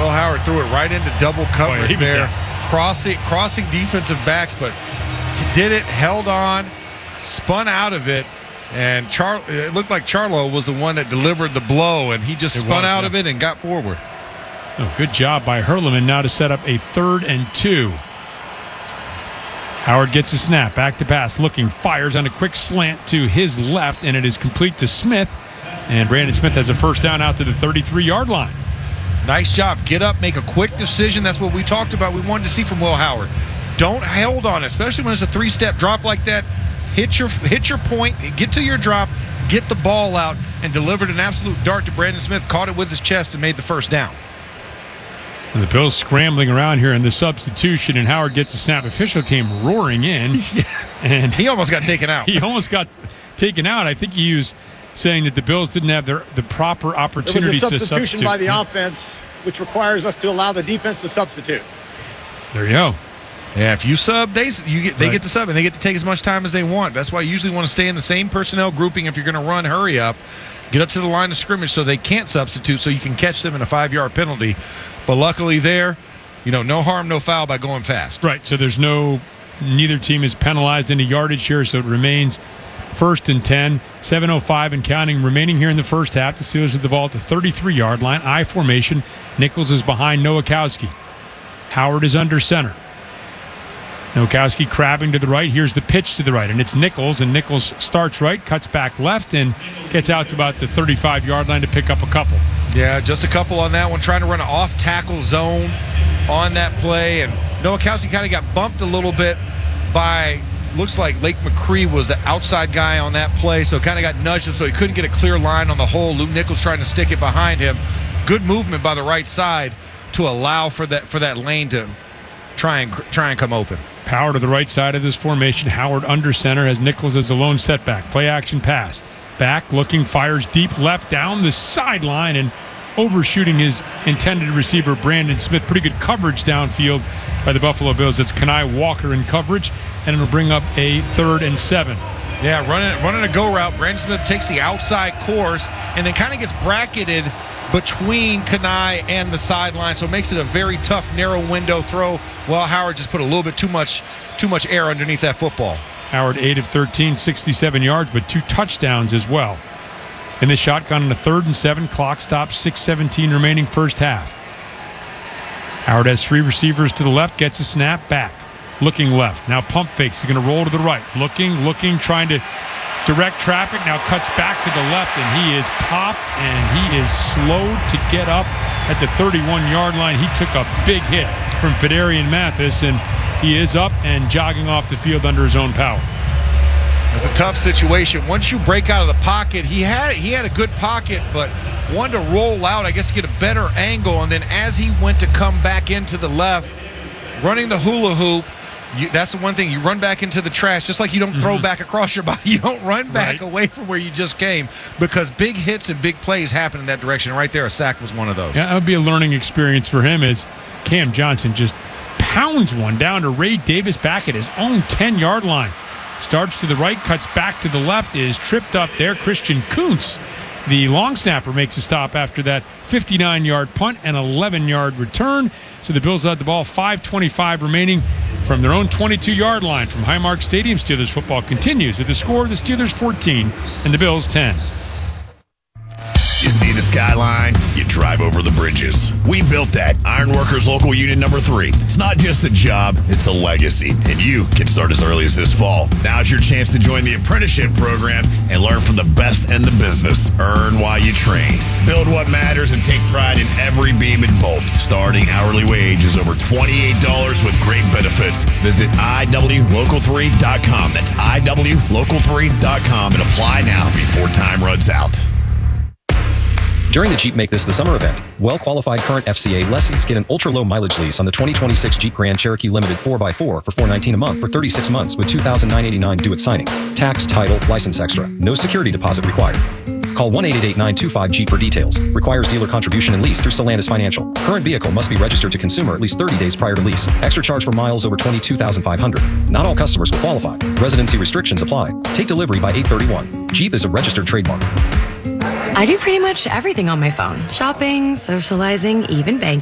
Will Howard threw it right into double coverage there, crossing defensive backs, but he did it, held on, spun out of it, and it looked like Charlo was the one that delivered the blow, and he just spun out of it and got forward. Oh, good job by Hurleman now to set up a 3rd and 2. Howard gets a snap, back to pass, looking, fires on a quick slant to his left, and it is complete to Smith. And Brandon Smith has a first down out to the 33-yard line. Nice job. Get up, make a quick decision. That's what we talked about. We wanted to see from Will Howard. Don't hold on, especially when it's a 3-step drop like that. Hit your point, get to your drop, get the ball out, and delivered an absolute dart to Brandon Smith. Caught it with his chest and made the first down. And the Bills scrambling around here in the substitution, and Howard gets a snap. Official came roaring in, and he almost got taken out. He almost got taken out. I think he was saying that the Bills didn't have the proper opportunity to substitute. It was a substitution by the offense, which requires us to allow the defense to substitute. There you go. Yeah, if you sub, they get to sub, and they get to take as much time as they want. That's why you usually want to stay in the same personnel grouping if you're going to run hurry up. Get up to the line of scrimmage so they can't substitute, so you can catch them in a 5-yard penalty. But luckily there, no harm, no foul by going fast. Right, so neither team is penalized any yardage here, so it remains 1st and 10, 7:05 and counting remaining here in the first half. The Steelers have the ball at the 33-yard line, I formation. Nichols is behind Nowakowski. Howard is under center. Nowakowski crabbing to the right. Here's the pitch to the right, and it's Nichols, and Nichols starts right, cuts back left, and gets out to about the 35-yard line to pick up a couple. Yeah, just a couple on that one, trying to run an off-tackle zone on that play, and Nowakowski kind of got bumped a little bit by, looks like Lake McCree was the outside guy on that play, so kind of got nudged him so he couldn't get a clear line on the hole. Luke Nichols trying to stick it behind him. Good movement by the right side to allow for that lane to try and come open. Power to the right side of this formation. Howard under center has Nichols as a lone setback. Play action pass. Back looking, fires deep left down the sideline and overshooting his intended receiver, Brandon Smith. Pretty good coverage downfield by the Buffalo Bills. It's Kenai Walker in coverage, and it'll bring up a 3rd and 7. Yeah, running a go route. Brandon Smith takes the outside course and then kind of gets bracketed between Kenai and the sideline, so it makes it a very tough, narrow window throw. Well, Howard just put a little bit too much air underneath that football. Howard 8 of 13, 67 yards, but 2 touchdowns as well. In the shotgun on a 3rd and 7, clock stops, 6:17 remaining first half. Howard has 3 receivers to the left, gets a snap, back, looking left. Now pump fakes, he's going to roll to the right, looking, trying to direct traffic, now cuts back to the left, and he is popped, and he is slowed to get up at the 31-yard line. He took a big hit from Fedarian Mathis, and he is up and jogging off the field under his own power. It's a tough situation. Once you break out of the pocket, he had a good pocket, but wanted to roll out, I guess, to get a better angle, and then as he went to come back into the left, running the hula hoop, that's the one thing. You run back into the trash, just like you don't throw back across your body. You don't run back away from where you just came, because big hits and big plays happen in that direction. Right there, a sack was one of those. Yeah, that would be a learning experience for him, as Cam Johnson just pounds one down to Ray Davis back at his own 10-yard line. Starts to the right, cuts back to the left, is tripped up there. Christian Kuntz, the long snapper, makes a stop after that 59-yard punt and 11-yard return. So the Bills had the ball, 5:25 remaining from their own 22-yard line from Highmark Stadium. Steelers football continues with the score of the Steelers 14 and the Bills 10. You see the skyline, you drive over the bridges. We built that. Ironworkers Local Unit Number 3. It's not just a job, it's a legacy. And you can start as early as this fall. Now's your chance to join the apprenticeship program and learn from the best in the business. Earn while you train. Build what matters and take pride in every beam and bolt. Starting hourly wage is over $28 with great benefits. Visit IWLocal3.com. That's IWLocal3.com and apply now before time runs out. During the Jeep Make This the Summer event, well-qualified current FCA lessees get an ultra-low mileage lease on the 2026 Jeep Grand Cherokee Limited 4x4 for $419 a month for 36 months with $2,989 due at signing. Tax, title, license extra. No security deposit required. Call 1-888-925-JEEP for details. Requires dealer contribution and lease through Stellantis Financial. Current vehicle must be registered to consumer at least 30 days prior to lease. Extra charge for miles over 22,500. Not all customers will qualify. Residency restrictions apply. Take delivery by 8/31. Jeep is a registered trademark. I do pretty much everything on my phone. Shopping, socializing, even banking.